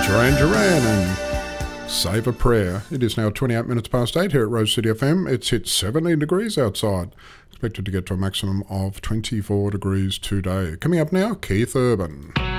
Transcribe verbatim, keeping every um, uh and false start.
Duran Duran and Save a Prayer. It is now twenty-eight minutes past eight here at Rose City F M. It's hit seventeen degrees outside. Expected to get to a maximum of twenty-four degrees today. Coming up now, Keith Urban.